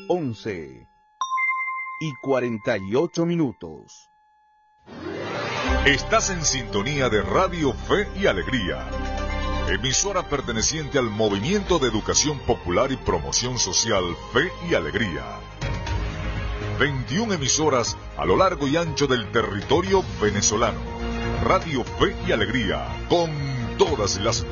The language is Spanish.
11:48. Estás en sintonía de Radio Fe y Alegría, emisora perteneciente al Movimiento de Educación Popular y Promoción Social Fe y Alegría. 21 emisoras a lo largo y ancho del territorio venezolano. Radio Fe y Alegría, con todas las